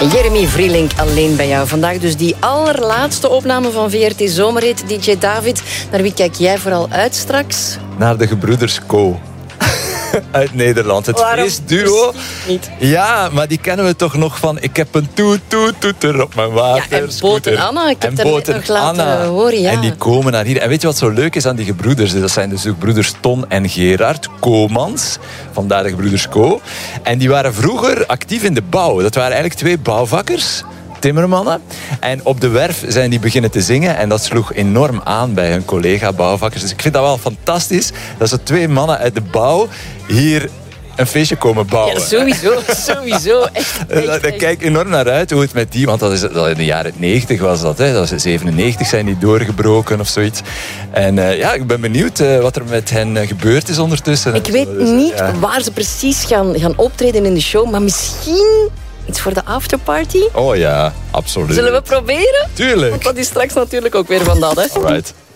Jeremy Vrielink alleen bij jou. Vandaag dus die allerlaatste opname van VRT Zomerhit. DJ David, naar wie kijk jij vooral uit straks? Naar de gebroeders Co. Uit Nederland. Het feestduo. Niet. Ja, maar die kennen we toch nog van... Ik heb een toeter op mijn water. Ja, en Boot en Anna. Ik heb dat nog laten horen, ja. En die komen naar hier. En weet je wat zo leuk is aan die gebroeders? Dat zijn dus ook broeders Ton en Gerard Komans. Vandaar de gebroeders Co. En die waren vroeger actief in de bouw. Dat waren eigenlijk twee bouwvakkers. Timmermannen. En op de werf zijn die beginnen te zingen. En dat sloeg enorm aan bij hun collega-bouwvakkers. Dus ik vind dat wel fantastisch dat zo twee mannen uit de bouw hier een feestje komen bouwen. Ja, sowieso. Echt. Daar kijk ik enorm naar uit hoe het met die... Want dat in de jaren 90 was dat. Hè. Dat was 97 zijn die doorgebroken of zoiets. En ik ben benieuwd wat er met hen gebeurd is ondertussen. Ik weet niet waar ze precies gaan optreden in de show. Maar misschien... iets voor de afterparty? Oh ja, absoluut. Zullen we proberen? Tuurlijk. Want dat is straks natuurlijk ook weer van dat, hè? Alright.